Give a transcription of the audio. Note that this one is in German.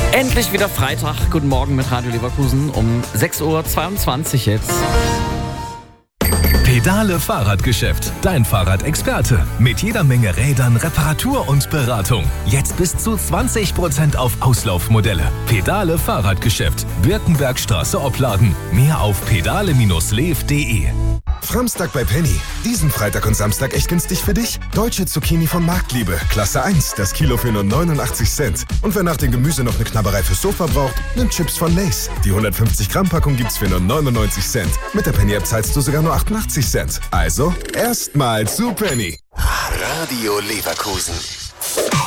Endlich wieder Freitag. Guten Morgen mit Radio Leverkusen um 6.22 Uhr jetzt. Pedale Fahrradgeschäft. Dein Fahrradexperte. Mit jeder Menge Rädern, Reparatur und Beratung. Jetzt bis zu 20% auf Auslaufmodelle. Pedale Fahrradgeschäft. Birkenbergstraße Opladen. Mehr auf pedale-lev.de. Framstag bei Penny. Diesen Freitag und Samstag echt günstig für dich. Deutsche Zucchini von Marktliebe. Klasse 1. Das Kilo für nur 89 Cent. Und wer nach dem Gemüse noch eine Knabberei fürs Sofa braucht, nimmt Chips von Lay's. Die 150 Gramm Packung gibt's für nur 99 Cent. Mit der Penny-App zahlst du sogar nur 88 Cent. Also, erstmal zu Penny. Radio Leverkusen.